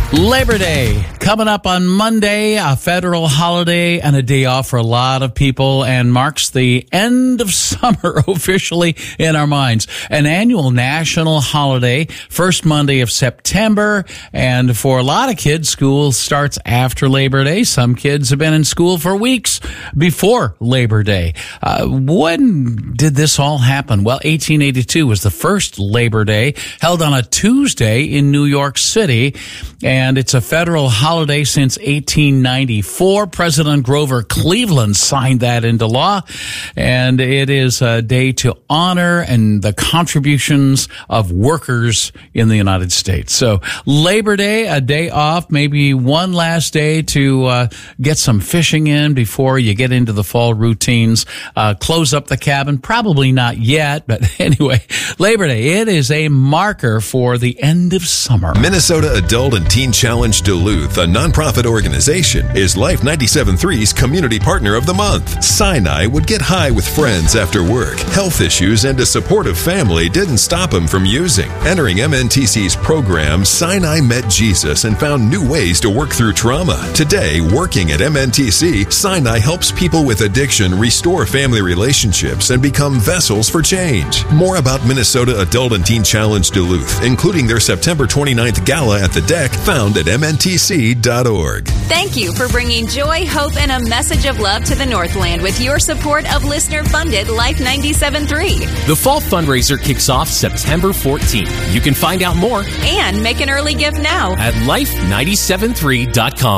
Labor Day coming up on Monday, a federal holiday and a day off for a lot of people, and marks the end of summer officially in our minds. An annual national holiday, first Monday of September, and for a lot of kids, school starts after Labor Day. Some kids have been in school for weeks before Labor Day. When did this all happen? Well, 1882 was the first Labor Day, held on a Tuesday in New York City, and it's a federal holiday since 1894. President Grover Cleveland signed that into law, and it is a day to honor and the contributions of workers in the United States. So Labor Day, a day off, maybe one last day to get some fishing in before you get into the fall routines. Close up the cabin, probably not yet, but anyway, Labor Day, it is a marker for the end of summer. Minnesota Adult and Teen Challenge Duluth, a nonprofit organization, is Life 97.3's Community Partner of the Month. Sinai would get high with friends after work. Health issues and a supportive family didn't stop him from using. Entering MNTC's program, Sinai met Jesus and found new ways to work through trauma. Today, working at MNTC, Sinai helps people with addiction restore family relationships and become vessels for change. More about Minnesota Adult and Teen Challenge Duluth, including their September 29th gala at the Deck, found at MNTC.org. Thank you for bringing joy, hope, and a message of love to the Northland with your support of listener-funded Life 97.3. The fall fundraiser kicks off September 14th. You can find out more and make an early gift now at life973.com.